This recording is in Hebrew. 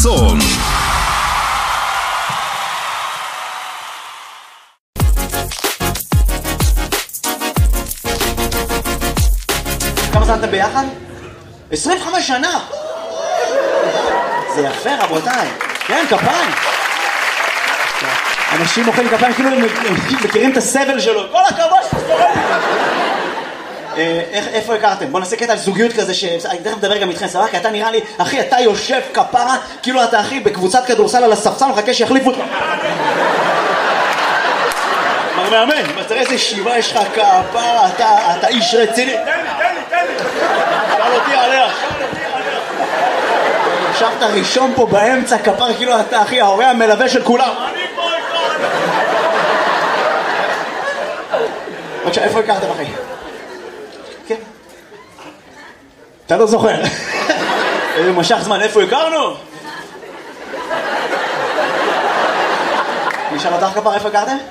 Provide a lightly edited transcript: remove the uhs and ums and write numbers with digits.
צום. כמה זמן אתם ביחד? 25 שנה! זה יפה רבותיי. כן, כפיים. אנשים מוחאים כפיים כאילו הם מכירים את הסבל שלו. כל הכבוד שתסתובב. איפה הכרתם? בוא נעשה קטע על זוגיות כזה אני תכף מדבר גם איתכם, סבבה? כי אתה נראה לי, אחי, אתה יושב כפרה כאילו אתה אחי בקבוצת כדורסל על הספסל מחכה שיחליפו אותך. מר מאמן, תראה איזה שיבה יש לך כפרה, אתה איש רציני. תן לי. שאל אותי עליה. ישבת ראשון פה באמצע כפר כאילו אתה אחי ההורה המלווה של כולם. אני פה איתו. בבקשה, איפה הכרתם אחי? כן. אתה לא זוכר. איזה משך זמן, איפה הכרנו? נשאל אותך כפר, איפה הכרתם?